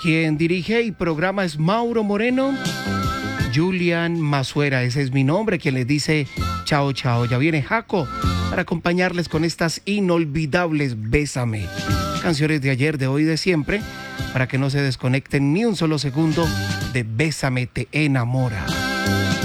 Quien dirige y programa es Mauro Moreno. Julian Mazuera, ese es mi nombre, quien les dice chao, chao. Ya viene Jaco para acompañarles con estas inolvidables Bésame. Canciones de ayer, de hoy, de siempre, para que no se desconecten ni un solo segundo de Bésame te enamora.